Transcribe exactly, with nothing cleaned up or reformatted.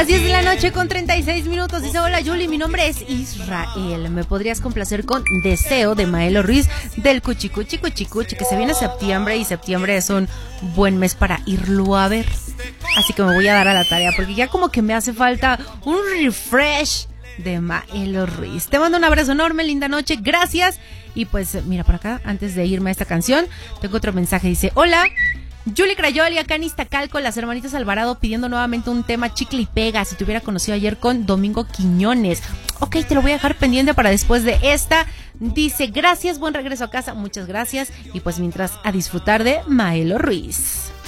Las diez de la noche con treinta y seis minutos. Dice: hola Yuli, mi nombre es Israel. ¿Me podrías complacer con Deseo de Maelo Ruiz del Cuchi Cuchi Cuchi Cuchi? Que se viene septiembre y septiembre es un buen mes para irlo a ver. Así que me voy a dar a la tarea porque ya como que me hace falta un refresh de Maelo Ruiz. Te mando un abrazo enorme, linda noche, gracias. Y pues mira, por acá, antes de irme a esta canción, tengo otro mensaje. Dice: hola Yuli Crayoli, acá en Iztacalco, las hermanitas Alvarado pidiendo nuevamente un tema chicle y pega. Si te hubiera conocido ayer con Domingo Quiñones. Ok, te lo voy a dejar pendiente para después de esta. Dice: gracias, buen regreso a casa, muchas gracias. Y pues mientras, a disfrutar de Maelo Ruiz.